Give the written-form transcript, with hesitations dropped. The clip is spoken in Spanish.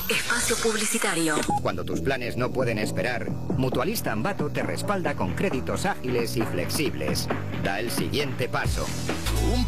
Espacio publicitario. Cuando tus planes no pueden esperar, Mutualista Ambato te respalda con créditos ágiles y flexibles. Da el siguiente paso.